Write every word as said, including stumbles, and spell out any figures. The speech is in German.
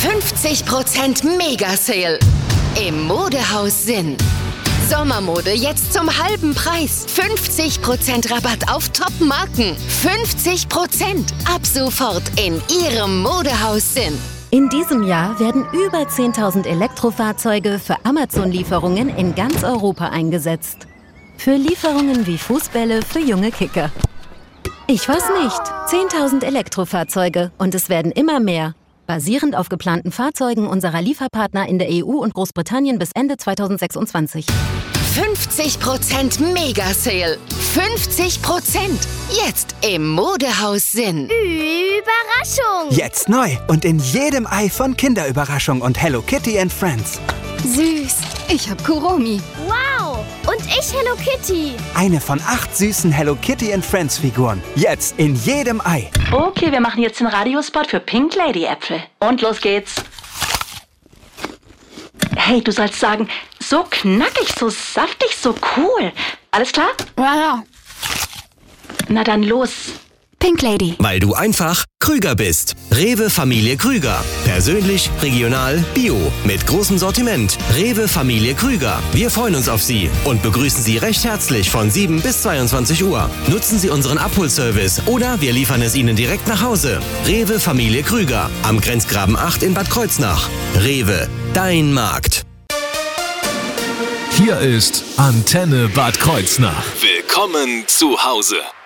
fünfzig Prozent Mega-Sale im Modehaus Sinn. Sommermode jetzt zum halben Preis. fünfzig Prozent Rabatt auf Top-Marken. fünfzig Prozent ab sofort in Ihrem Modehaus Sinn. In diesem Jahr werden über zehntausend Elektrofahrzeuge für Amazon-Lieferungen in ganz Europa eingesetzt. Für Lieferungen wie Fußbälle für junge Kicker. Ich weiß nicht. zehntausend Elektrofahrzeuge und es werden immer mehr. Basierend auf geplanten Fahrzeugen unserer Lieferpartner in der E U und Großbritannien bis Ende zweitausendsechsundzwanzig. fünfzig Prozent Mega-Sale. fünfzig Prozent. Jetzt im Modehaus Sinn. Überraschung! Jetzt neu und in jedem Ei von Kinderüberraschung und Hello Kitty and Friends. Süß. Ich hab Kuromi. Wow! Und ich Hello Kitty. Eine von acht süßen Hello Kitty and Friends Figuren. Jetzt in jedem Ei. Okay, wir machen jetzt den Radiospot für Pink Lady Äpfel. Und los geht's. Hey, du sollst sagen, so knackig, so saftig, so cool. Alles klar? Ja, ja. Na dann los. Pink Lady. Weil du einfach Krüger bist. Rewe Familie Krüger. Persönlich, regional, bio. Mit großem Sortiment. Rewe Familie Krüger. Wir freuen uns auf Sie und begrüßen Sie recht herzlich von sieben bis zweiundzwanzig Uhr. Nutzen Sie unseren Abholservice oder wir liefern es Ihnen direkt nach Hause. Rewe Familie Krüger. Am Grenzgraben acht in Bad Kreuznach. Rewe. Dein Markt. Hier ist Antenne Bad Kreuznach. Willkommen zu Hause.